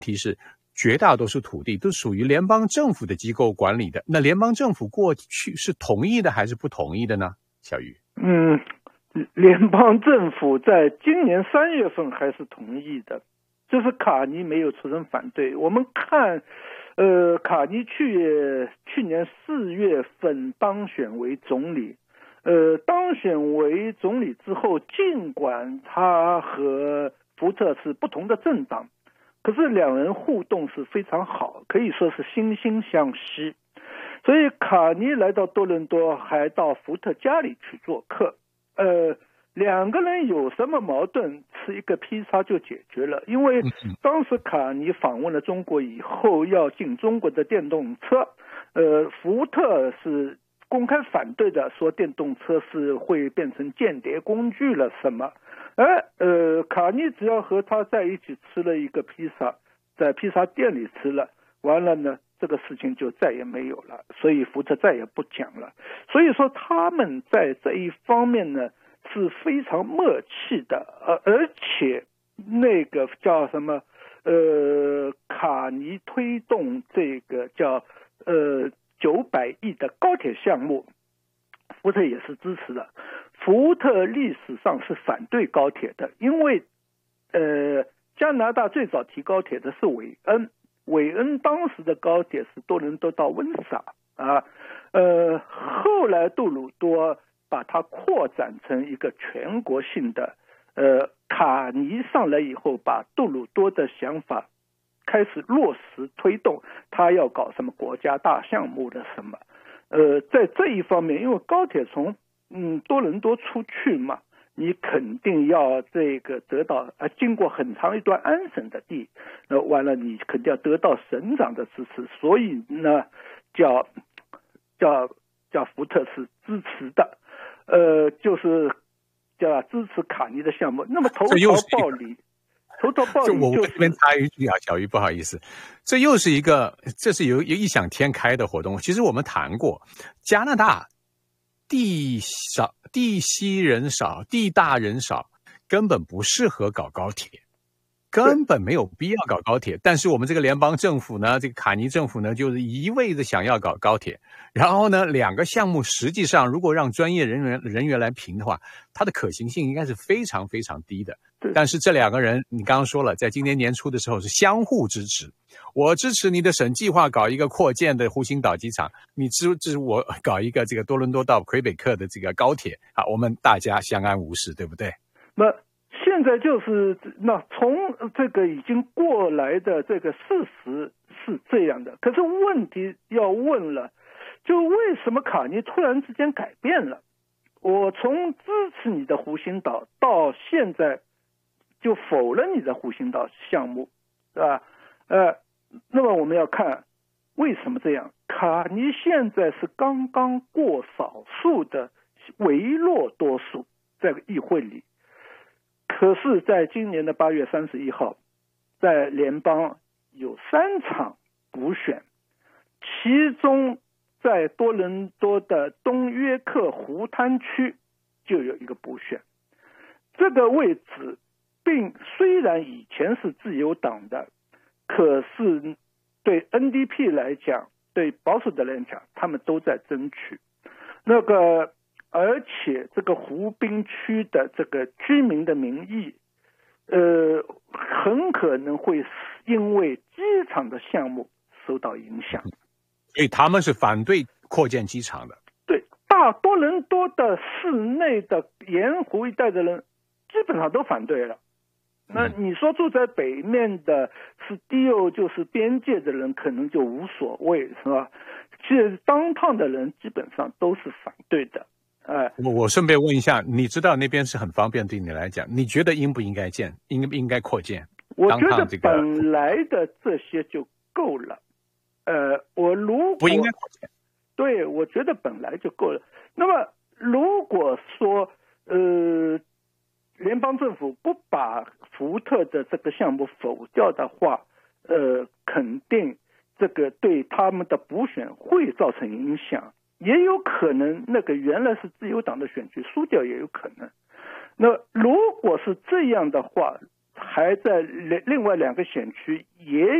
题是绝大多数土地都属于联邦政府的机构管理的，那联邦政府过去是同意的还是不同意的呢？小鱼。 联邦政府在今年3月份还是同意的，就是卡尼没有出声反对。我们看卡尼去年4月份当选为总理，当选为总理之后，尽管他和福特是不同的政党，可是两人互动是非常好，可以说是惺惺相惜。所以卡尼来到多伦多，还到福特家里去做客。两个人有什么矛盾，吃一个披萨就解决了。因为当时卡尼访问了中国以后，要进中国的电动车，福特是公开反对的，说电动车是会变成间谍工具了什么。卡尼只要和他在一起吃了一个披萨，在披萨店里吃了，完了呢，这个事情就再也没有了，所以福特再也不讲了。所以说他们在这一方面呢是非常默契的，而且那个叫什么卡尼推动这个叫900亿的高铁项目，福特也是支持的。福特历史上是反对高铁的，因为加拿大最早提高铁的是韦恩当时的高铁是多伦多到温莎啊，后来杜鲁多把它扩展成一个全国性的，卡尼上来以后，把杜鲁多的想法开始落实推动，他要搞什么国家大项目的什么，在这一方面，因为高铁从多伦多出去嘛，你肯定要这个得到经过很长一段安省的地，完了你肯定要得到省长的支持，所以呢叫福特是支持的，就是叫支持卡尼的项目。那么头条报里就我这边插一句啊，小鱼不好意思，这是有异想天开的活动。其实我们谈过，加拿大地稀人少，地大人少，根本不适合搞高铁，根本没有必要搞高铁。但是我们这个联邦政府呢，这个卡尼政府呢，就是一味的想要搞高铁。然后呢，两个项目实际上如果让专业人员来评的话，它的可行性应该是非常非常低的。但是这两个人，你刚刚说了，在今年年初的时候是相互支持，我支持你的省计划搞一个扩建的湖心岛机场，你支持我搞一个这个多伦多到魁北克的这个高铁啊，我们大家相安无事，对不对？ 那现在就是从这个已经过来的这个事实是这样的，可是问题要问了，就为什么卡尼突然之间改变了？我从支持你的湖心岛到现在就否认你的湖心岛项目，是吧？那么我们要看为什么这样。卡尼现在是刚刚过少数的微弱多数在议会里，可是在今年的8月31号，在联邦有3场补选，其中在多伦多的东约克湖滩区就有一个补选，这个位置虽然以前是自由党的，可是对 NDP 来讲，对保守的来讲，他们都在争取而且这个湖滨区的这个居民的民意很可能会因为机场的项目受到影响， 所以他们是反对扩建机场的。 对，大多伦多的市内的沿湖一带的人基本上都反对了。那你说住在北面的是就是边界的人可能就无所谓，是吧？其实当趟的人基本上都是反对的。 我顺便问一下，你知道那边是很方便对你来讲，你觉得应不应该应该扩建？ 我觉得本来的这些就够了。我如果不应该扩建， 对，我觉得本来就够了。那么如果说联邦政府不把福特的这个项目否掉的话，肯定这个对他们的补选会造成影响，也有可能那个原来是自由党的选区输掉也有可能。那如果是这样的话， 还在另外2个选区也